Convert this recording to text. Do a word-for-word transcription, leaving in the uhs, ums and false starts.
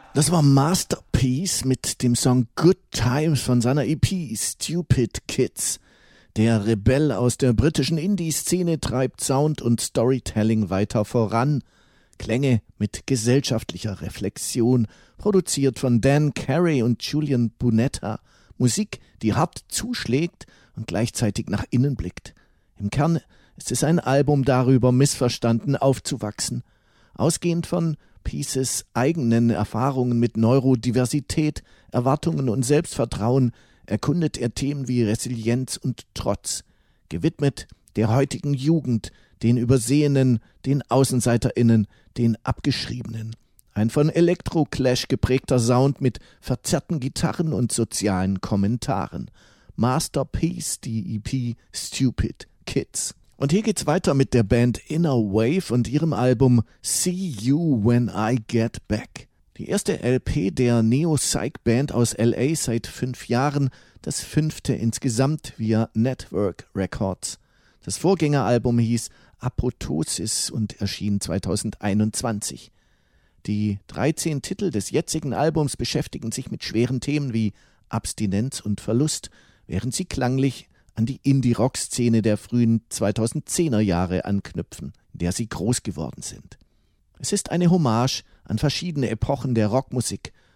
Das war Masterpiece mit dem Song Good Times von seiner E P Stupid Kids. Der Rebell aus der britischen Indie-Szene treibt Sound und Storytelling weiter voran. Klänge mit gesellschaftlicher Reflexion, produziert von Dan Carey und Julian Bunetta. Musik, die hart zuschlägt und gleichzeitig nach innen blickt. Im Kern ist es ein Album darüber, missverstanden aufzuwachsen. Ausgehend von Pieces eigenen Erfahrungen mit Neurodiversität, Erwartungen und Selbstvertrauen erkundet er Themen wie Resilienz und Trotz, gewidmet der heutigen Jugend, den Übersehenen, den AußenseiterInnen, den Abgeschriebenen. Ein von Elektro-Clash geprägter Sound mit verzerrten Gitarren und sozialen Kommentaren. Masterpiece, die E P Stupid Kids. Und hier geht's weiter mit der Band Inner Wave und ihrem Album See You When I Get Back. Die erste L P der Neo-Psych-Band aus L A seit fünf Jahren, das fünfte insgesamt via Network Records. Das Vorgängeralbum hieß Apoptosis und erschien zweitausendeinundzwanzig. Die dreizehn Titel des jetzigen Albums beschäftigen sich mit schweren Themen wie Abstinenz und Verlust, während sie klanglich an die Indie-Rock-Szene der frühen zweitausendzehner Jahre anknüpfen, in der sie groß geworden sind. Es ist eine Hommage an verschiedene Epochen der Rockmusik